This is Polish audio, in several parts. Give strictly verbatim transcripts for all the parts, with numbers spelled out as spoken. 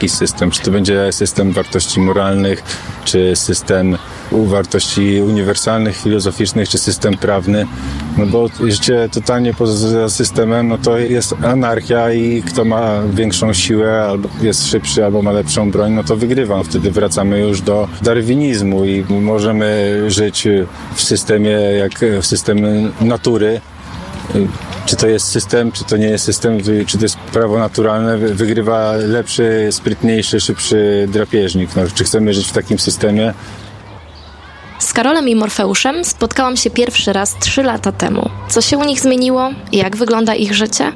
jaki system. Czy to będzie system wartości moralnych, czy system wartości uniwersalnych, filozoficznych, czy system prawny. No bo życie totalnie poza systemem, no to jest anarchia i kto ma większą siłę, albo jest szybszy, albo ma lepszą broń, no to wygrywa. Wtedy wracamy już do darwinizmu i możemy żyć w systemie, jak w systemie natury. Czy to jest system, czy to nie jest system, czy to jest prawo naturalne, wygrywa lepszy, sprytniejszy, szybszy drapieżnik. No, czy chcemy żyć w takim systemie? Z Karolem i Morfeuszem spotkałam się pierwszy raz trzy lata temu. Co się u nich zmieniło? Jak wygląda ich życie?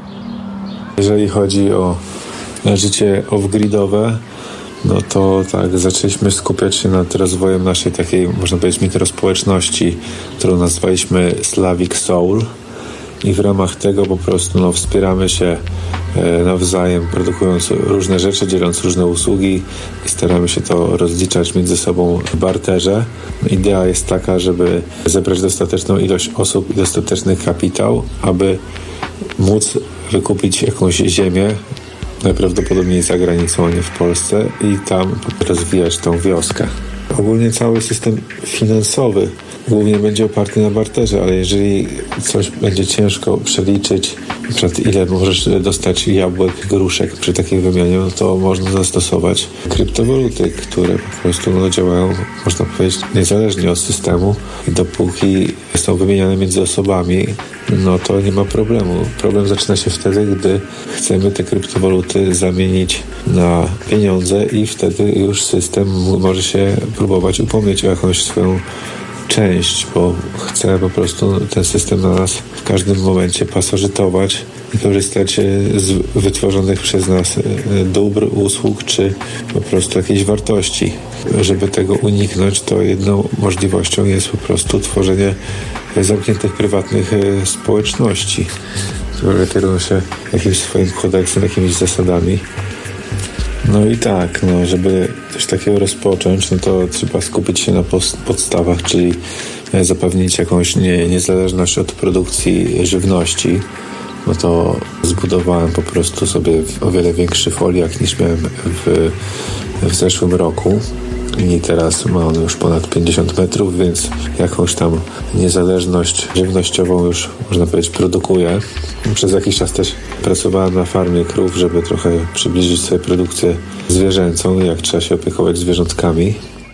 Jeżeli chodzi o życie off-gridowe, no to tak, zaczęliśmy skupiać się nad rozwojem naszej takiej, można powiedzieć, mikrospołeczności, którą nazwaliśmy Slavic Soul. I w ramach tego po prostu no, wspieramy się e, nawzajem, produkując różne rzeczy, dzieląc różne usługi i staramy się to rozliczać między sobą w barterze. Idea jest taka, żeby zebrać dostateczną ilość osób i dostateczny kapitał, aby móc wykupić jakąś ziemię, najprawdopodobniej za granicą, a nie w Polsce, i tam rozwijać tą wioskę. Ogólnie cały system finansowy głównie będzie oparty na barterze, ale jeżeli coś będzie ciężko przeliczyć, na przykład ile możesz dostać jabłek, gruszek przy takiej wymianie, no to można zastosować kryptowaluty, które po prostu no, działają, można powiedzieć, niezależnie od systemu i dopóki są wymieniane między osobami, no to nie ma problemu. Problem zaczyna się wtedy, gdy chcemy te kryptowaluty zamienić na pieniądze i wtedy już system może się próbować upomnieć o jakąś swoją część, bo chce po prostu ten system na nas w każdym momencie pasożytować i korzystać z wytworzonych przez nas dóbr, usług czy po prostu jakiejś wartości. Żeby tego uniknąć, to jedną możliwością jest po prostu tworzenie zamkniętych, prywatnych społeczności, które kierują się jakimś swoim kodeksem, jakimiś zasadami. No i tak, no, żeby coś takiego rozpocząć, no to trzeba skupić się na podstawach, czyli zapewnić jakąś nie, niezależność od produkcji żywności. No to zbudowałem po prostu sobie o wiele większy foliak niż miałem w, w zeszłym roku. I teraz ma on już ponad pięćdziesiąt metrów, więc jakąś tam niezależność żywnościową już, można powiedzieć, produkuję. Przez jakiś czas też pracowałem na farmie krów, żeby trochę przybliżyć sobie produkcję zwierzęcą, jak trzeba się opiekować zwierzątkami.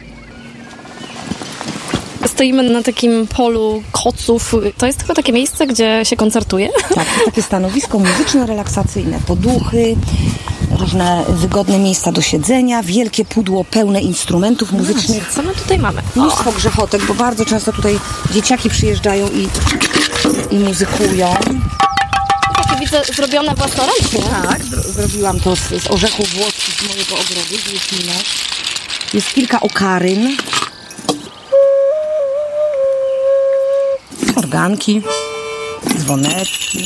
Stoimy na takim polu koców. To jest tylko takie miejsce, gdzie się koncertuje? Tak, to jest takie stanowisko muzyczne, relaksacyjne, poduchy, różne wygodne miejsca do siedzenia, wielkie pudło pełne instrumentów muzycznych. Co my tutaj mamy? Mnóstwo grzechotek, bo bardzo często tutaj dzieciaki przyjeżdżają i, i muzykują. Takie widzę zrobione własnoręcznie. Tak, zro- zrobiłam to z, z orzechów włoskich z mojego ogrodu, z Jesminek. Jest kilka okaryn. Organki, dzwoneczki.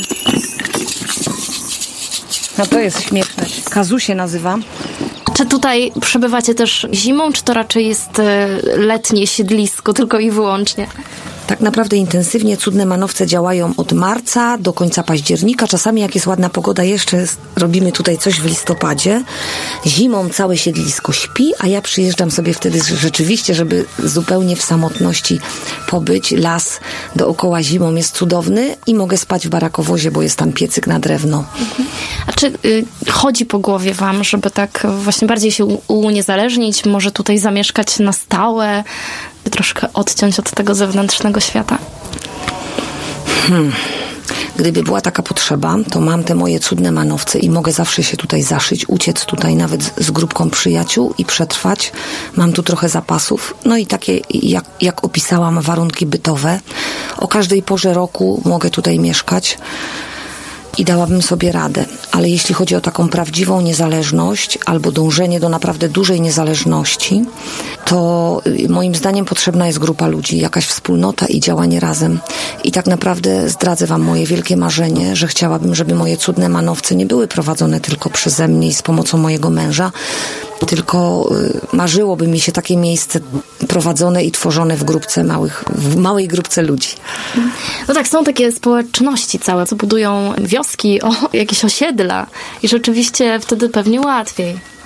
No to jest śmieszne. Kazu się nazywa. Czy tutaj przebywacie też zimą, czy to raczej jest letnie siedlisko tylko i wyłącznie? Tak naprawdę intensywnie Cudne Manowce działają od marca do końca października. Czasami jak jest ładna pogoda, jeszcze robimy tutaj coś w listopadzie. Zimą całe siedlisko śpi, a ja przyjeżdżam sobie wtedy rzeczywiście, żeby zupełnie w samotności pobyć. Las dookoła zimą jest cudowny i mogę spać w barakowozie, bo jest tam piecyk na drewno. Mhm. A czy y, chodzi po głowie wam, żeby tak właśnie bardziej się u- uniezależnić, może tutaj zamieszkać na stałe, troszkę odciąć od tego zewnętrznego świata? Hmm. Gdyby była taka potrzeba, to mam te moje Cudne Manowce i mogę zawsze się tutaj zaszyć, uciec tutaj nawet z, z grupką przyjaciół i przetrwać. Mam tu trochę zapasów. No i takie, jak, jak opisałam, warunki bytowe. O każdej porze roku mogę tutaj mieszkać i dałabym sobie radę. Ale jeśli chodzi o taką prawdziwą niezależność albo dążenie do naprawdę dużej niezależności, to moim zdaniem potrzebna jest grupa ludzi, jakaś wspólnota i działanie razem. I tak naprawdę zdradzę wam moje wielkie marzenie, że chciałabym, żeby moje Cudne Manowce nie były prowadzone tylko przeze mnie i z pomocą mojego męża, tylko marzyłoby mi się takie miejsce prowadzone i tworzone w grupce małych, w małej grupce ludzi. No tak, są takie społeczności całe, co budują wioski, o, jakieś osiedla i rzeczywiście wtedy pewnie łatwiej.